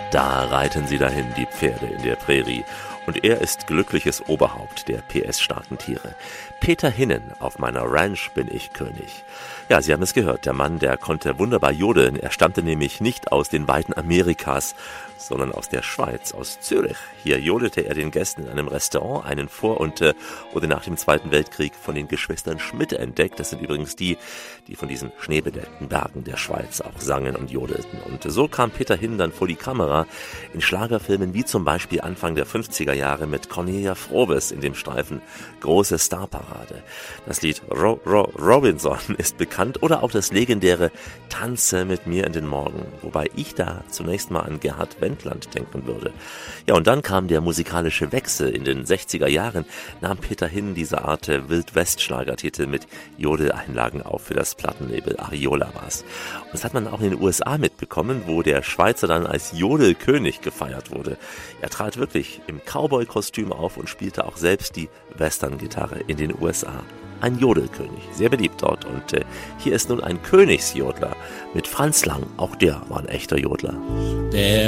Da reiten sie dahin, die Pferde in der Prärie. Und er ist glückliches Oberhaupt der PS-starken Tiere. Peter Hinnen, auf meiner Ranch bin ich König. Ja, Sie haben es gehört, der Mann, der konnte wunderbar jodeln. Er stammte nämlich nicht aus den Weiten Amerikas, sondern aus der Schweiz, aus Zürich. Hier jodelte er den Gästen in einem Restaurant einen vor und wurde nach dem Zweiten Weltkrieg von den Geschwistern Schmidt entdeckt. Das sind übrigens die von diesen schneebedeckten Bergen der Schweiz auch sangen und jodelten. Und so kam Peter Hinnen dann vor die Kamera in Schlagerfilmen wie zum Beispiel Anfang der 50er Jahre mit Cornelia Froves in dem Streifen Große Starparade. Das Lied Robinson ist bekannt oder auch das legendäre Tanze mit mir in den Morgen, wobei ich da zunächst mal an Gerhard Wendland denken würde. Ja, und dann kam der musikalische Wechsel. In den 60er Jahren nahm Peter Hinnen diese Art Wild-West-Schlagertitel mit Jodeleinlagen auf für das Plattenlabel Ariola war's. Und das hat man auch in den USA mitbekommen, wo der Schweizer dann als Jodelkönig gefeiert wurde. Er trat wirklich im Cowboy-Kostüm auf und spielte auch selbst die Western-Gitarre in den USA. Ein Jodelkönig, sehr beliebt dort. Und hier ist nun ein Königsjodler mit Franz Lang. Auch der war ein echter Jodler. Der